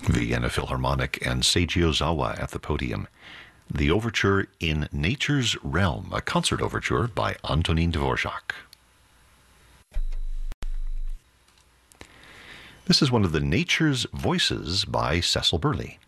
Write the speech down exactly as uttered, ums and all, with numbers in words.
Vienna Philharmonic and Seiji Ozawa at the podium. The overture In Nature's Realm, a concert overture by Antonin Dvorak. This is one of the Nature's Voices by Cecil Burley.